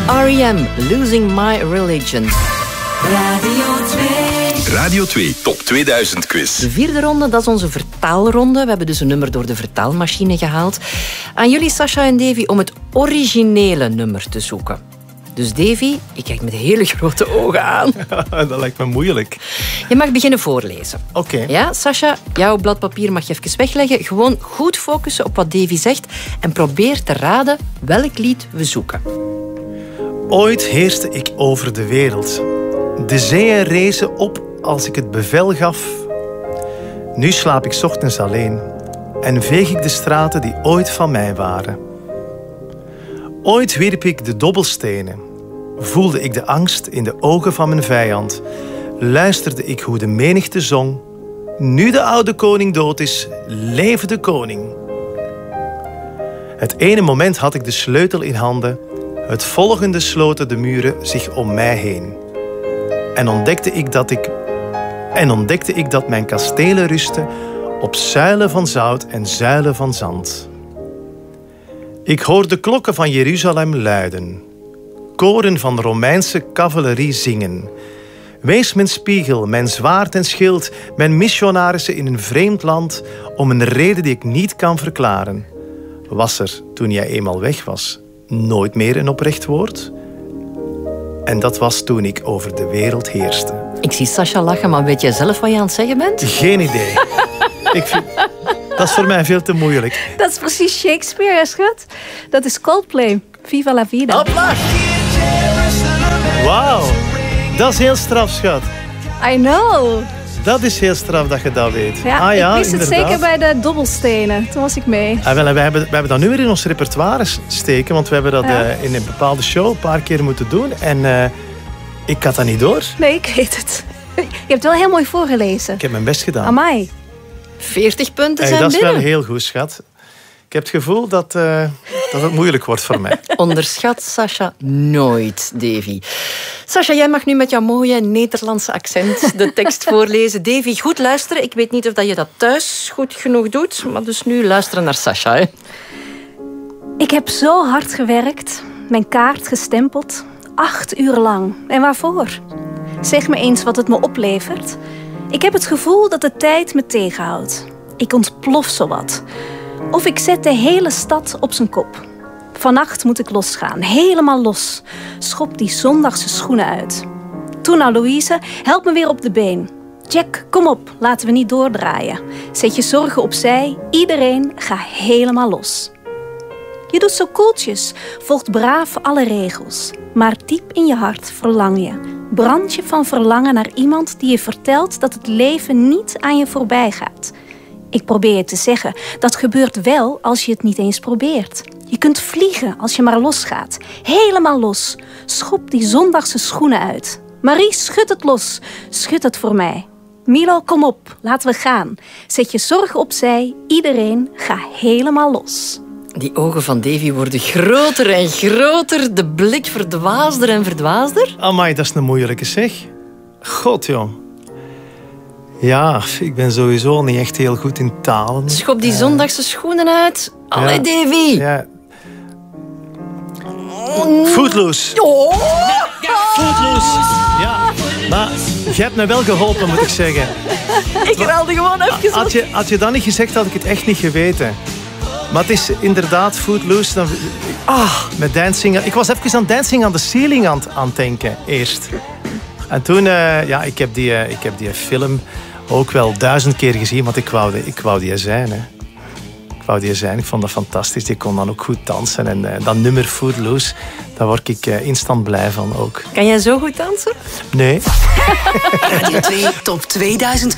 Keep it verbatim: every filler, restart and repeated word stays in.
R E M, Losing My Religion. Radio twee. Radio twee Top tweeduizend Quiz. De vierde ronde, dat is onze vertaalronde. We hebben dus een nummer door de vertaalmachine gehaald. Aan jullie, Sascha en Davy, om het originele nummer te zoeken. Dus Davy, ik kijk met hele grote ogen aan. Dat lijkt me moeilijk. Je mag beginnen voorlezen. Oké. Okay. Ja, Sascha, jouw blad papier mag je even wegleggen. Gewoon goed focussen op wat Davy zegt en probeer te raden welk lied we zoeken. Ooit heerste ik over de wereld. De zeeën rezen op als ik het bevel gaf. Nu slaap ik 's ochtends alleen en veeg ik de straten die ooit van mij waren. Ooit wierp ik de dobbelstenen. Voelde ik de angst in de ogen van mijn vijand. Luisterde ik hoe de menigte zong. Nu de oude koning dood is, leve de koning. Het ene moment had ik de sleutel in handen. Het volgende sloten de muren zich om mij heen. En ontdekte ik dat ik... En ontdekte ik dat mijn kastelen rusten op zuilen van zout en zuilen van zand. Ik hoor de klokken van Jeruzalem luiden. Koren van Romeinse cavalerie zingen. Wees mijn spiegel, mijn zwaard en schild, mijn missionarissen in een vreemd land, om een reden die ik niet kan verklaren. Was er, toen jij eenmaal weg was, nooit meer een oprecht woord? En dat was toen ik over de wereld heerste. Ik zie Sascha lachen, maar weet jij zelf wat je aan het zeggen bent? Geen idee. Ik vind... Dat is voor mij veel te moeilijk. Dat is precies Shakespeare, hè, schat? Dat is Coldplay. Viva la vida. Hopla! Wauw. Dat is heel straf, schat. I know. Dat is heel straf dat je dat weet. Ja, ah, ja ik wist inderdaad. het zeker bij de dobbelstenen. Toen was ik mee. Ah, wel, wij, hebben, wij hebben dat nu weer in ons repertoire steken. Want we hebben dat ja. uh, in een bepaalde show een paar keer moeten doen. En uh, ik had dat niet door. Nee, ik weet het. Je hebt het wel heel mooi voorgelezen. Ik heb mijn best gedaan. Amai. veertig punten hey, zijn dat is binnen. wel heel goed, schat. Ik heb het gevoel dat, uh, dat het moeilijk wordt voor mij. Onderschat Sascha nooit, Davy. Sascha, jij mag nu met jouw mooie Nederlandse accent de tekst voorlezen. Davy, goed luisteren. Ik weet niet of je dat thuis goed genoeg doet, maar dus nu luisteren naar Sascha. Hè. Ik heb zo hard gewerkt, mijn kaart gestempeld, acht uur lang. En waarvoor? Zeg me eens wat het me oplevert. Ik heb het gevoel dat de tijd me tegenhoudt. Ik ontplof zowat. Of ik zet de hele stad op zijn kop. Vannacht moet ik losgaan, helemaal los. Schop die zondagse schoenen uit. Toen nou, Louise, help me weer op de been. Jack, kom op, laten we niet doordraaien. Zet je zorgen opzij, iedereen ga helemaal los. Je doet zo koeltjes, volgt braaf alle regels. Maar diep in je hart verlang je. Brand je van verlangen naar iemand die je vertelt dat het leven niet aan je voorbij gaat. Ik probeer je te zeggen, dat gebeurt wel als je het niet eens probeert. Je kunt vliegen als je maar losgaat. Helemaal los. Schop die zondagse schoenen uit. Marie, schud het los. Schud het voor mij. Milo, kom op. Laten we gaan. Zet je zorgen opzij. Iedereen, ga helemaal los. Die ogen van Davy worden groter en groter. De blik verdwaasder en verdwaasder. Amai, dat is een moeilijke zeg. God, joh. Ja, ik ben sowieso niet echt heel goed in talen. Schop die zondagse schoenen uit. Allee, ja. Davy. Ja. Footloose. Oh. Footloose. Ja, maar je hebt me wel geholpen, moet ik zeggen. Ik raalde gewoon even. Had je, had je dat niet gezegd, had ik het echt niet geweten. Maar het is inderdaad Footloose. Dan, ah, met dancing. Ik was even aan Dancing on the Ceiling aan, aan het denken, eerst. En toen, uh, ja, ik heb, die, uh, ik heb die film ook wel duizend keer gezien, want ik wou, die, ik wou die zijn. Hè. Ik wou die zijn, ik vond dat fantastisch. Die kon dan ook goed dansen. En uh, dat nummer Footloose, daar word ik uh, instant blij van ook. Kan jij zo goed dansen? Nee. Radio twee Top tweeduizend